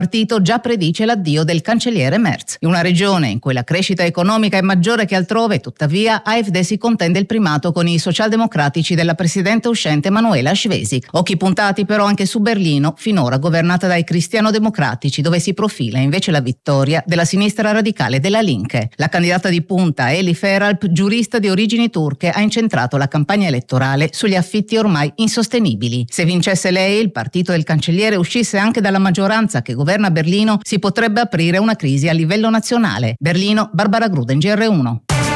partito già predice l'addio del cancelliere Merz. In una regione in cui la crescita economica è maggiore che altrove, tuttavia, AfD si contende il primato con i socialdemocratici della presidente uscente Manuela Schwesig. Occhi puntati però anche su Berlino, finora governata dai cristiano-democratici, dove si profila invece la vittoria della sinistra radicale della Linke. La candidata di punta, Eli Feralp, giurista di origini turche, ha incentrato la campagna elettorale sugli affitti ormai insostenibili. Se vincesse lei, il partito del cancelliere uscisse anche dalla maggioranza che governa Berlino, si potrebbe aprire una crisi a livello nazionale. Berlino, Barbara Gruden, GR1.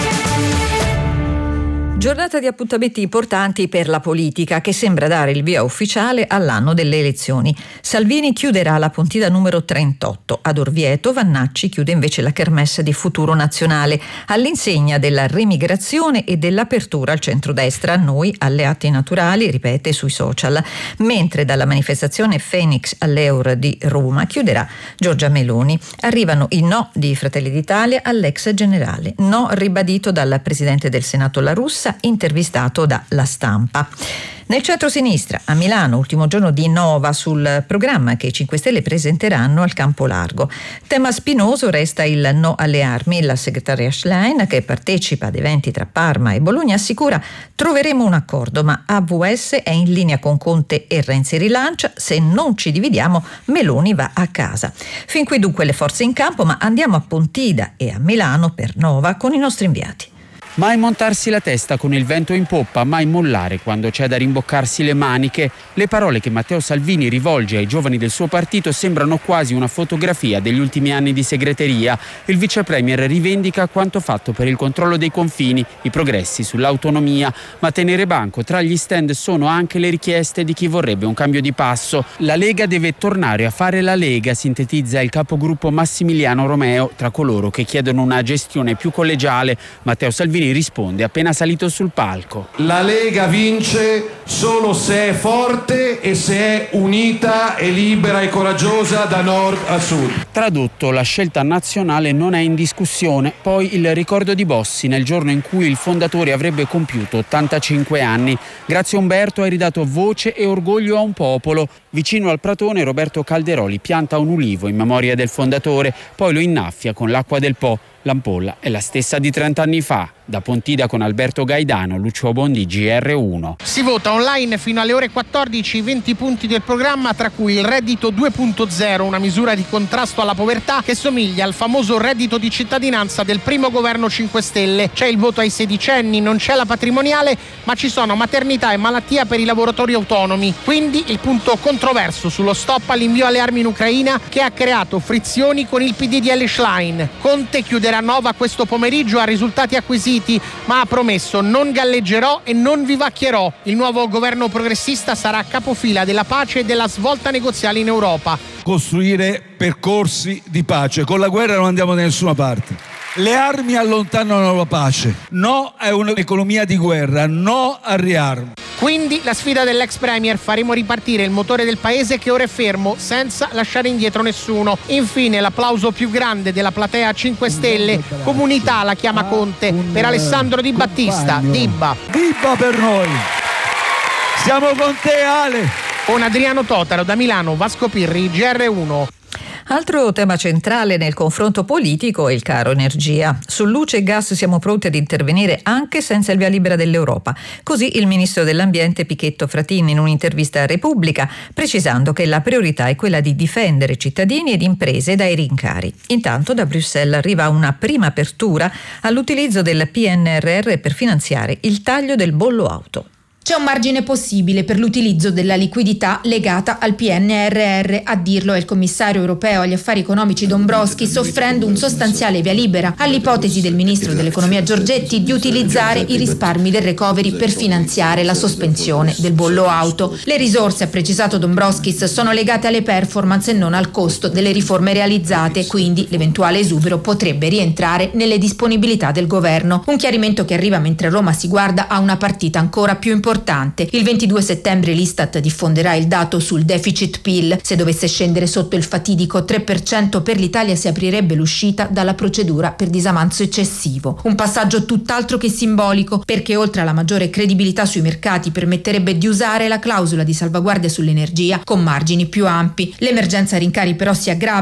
Giornata di appuntamenti importanti per la politica che sembra dare il via ufficiale all'anno delle elezioni. Salvini chiuderà la Pontida numero 38. Ad Orvieto Vannacci chiude invece la kermesse di Futuro Nazionale all'insegna della remigrazione e dell'apertura al centrodestra. Noi alleati naturali, ripete sui social. Mentre dalla manifestazione Phoenix all'Eur di Roma chiuderà Giorgia Meloni. Arrivano i no di Fratelli d'Italia all'ex generale. No ribadito dal presidente del Senato La Russa, intervistato da La Stampa. Nel centro-sinistra, a Milano, ultimo giorno di Nova sul programma che i 5 Stelle presenteranno al Campo Largo. Tema spinoso resta il no alle armi. La segretaria Schlein, che partecipa ad eventi tra Parma e Bologna, assicura: troveremo un accordo, ma AVS è in linea con Conte e Renzi rilancia, se non ci dividiamo Meloni va a casa. Fin qui dunque le forze in campo, ma andiamo a Pontida e a Milano per Nova con i nostri inviati. Mai montarsi la testa con il vento in poppa, mai mollare quando c'è da rimboccarsi le maniche. Le parole che Matteo Salvini rivolge ai giovani del suo partito sembrano quasi una fotografia degli ultimi anni di segreteria. Il vice premier rivendica quanto fatto per il controllo dei confini, i progressi sull'autonomia, ma tenere banco tra gli stand sono anche le richieste di chi vorrebbe un cambio di passo. La Lega deve tornare a fare la Lega, sintetizza il capogruppo Massimiliano Romeo. Tra coloro che chiedono una gestione più collegiale, Matteo Salvini risponde appena salito sul palco. La Lega vince solo se è forte e se è unita e libera e coraggiosa da nord a sud. Tradotto, la scelta nazionale non è in discussione. Poi il ricordo di Bossi nel giorno in cui il fondatore avrebbe compiuto 85 anni. Grazie a Umberto ha ridato voce e orgoglio a un popolo. Vicino al pratone Roberto Calderoli pianta un ulivo in memoria del fondatore, poi lo innaffia con l'acqua del Po. L'ampolla è la stessa di 30 anni fa. Da Pontida con Alberto Gaidano, Lucio Bondi, GR1. Si vota online fino alle ore 14 i 20 punti del programma, tra cui il reddito 2.0, una misura di contrasto alla povertà che somiglia al famoso reddito di cittadinanza del primo governo 5 Stelle. C'è il voto ai sedicenni, non c'è la patrimoniale, ma ci sono maternità e malattia per i lavoratori autonomi. Quindi il punto controverso sullo stop all'invio alle armi in Ucraina, che ha creato frizioni con il PDL Schlein. Conte chiuderà Nova questo pomeriggio a risultati acquisiti, ma ha promesso: non galleggerò e non vivacchierò. Il nuovo governo progressista sarà capofila della pace e della svolta negoziale in Europa. Costruire percorsi di pace. Con la guerra non andiamo da nessuna parte. Le armi allontanano la pace. No a un'economia di guerra, no al riarmo. Quindi la sfida dell'ex premier: faremo ripartire il motore del paese che ora è fermo, senza lasciare indietro nessuno. Infine l'applauso più grande della platea 5 Stelle. Comunità la chiama Conte, per Alessandro Di Battista, Dibba. Dibba per noi. Siamo con te, Ale. Con Adriano Totaro da Milano, Vasco Pirri, GR1. Altro tema centrale nel confronto politico è il caro energia. Su luce e gas siamo pronti ad intervenire anche senza il via libera dell'Europa. Così il ministro dell'Ambiente Pichetto Fratin in un'intervista a Repubblica, precisando che la priorità è quella di difendere cittadini ed imprese dai rincari. Intanto da Bruxelles arriva una prima apertura all'utilizzo del PNRR per finanziare il taglio del bollo auto. C'è un margine possibile per l'utilizzo della liquidità legata al PNRR, a dirlo è il commissario europeo agli affari economici Dombrovskis, offrendo un sostanziale via libera all'ipotesi del ministro dell'economia Giorgetti di utilizzare i risparmi del recovery per finanziare la sospensione del bollo auto. Le risorse, ha precisato Dombrovskis, sono legate alle performance e non al costo delle riforme realizzate, quindi l'eventuale esubero potrebbe rientrare nelle disponibilità del governo. Un chiarimento che arriva mentre Roma si guarda a una partita ancora più importante. Il 22 settembre l'Istat diffonderà il dato sul deficit PIL. Se dovesse scendere sotto il fatidico 3% per l'Italia si aprirebbe l'uscita dalla procedura per disavanzo eccessivo. Un passaggio tutt'altro che simbolico, perché oltre alla maggiore credibilità sui mercati permetterebbe di usare la clausola di salvaguardia sull'energia con margini più ampi. L'emergenza rincari però si aggrava